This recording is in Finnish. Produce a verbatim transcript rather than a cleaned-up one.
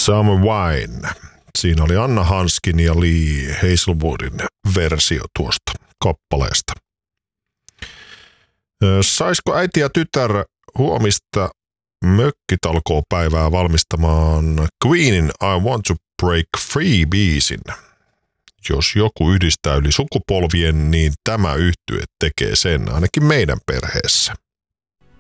Summer Wine. Siinä oli Anna Hanskin ja Lee Hazelwoodin versio tuosta kappaleesta. Saisiko äiti ja tytär huomista mökkitalkoopäivää valmistamaan Queenin I Want to Break Free -biisin? Jos joku yhdistää yli sukupolvien, niin tämä yhtye tekee sen ainakin meidän perheessä.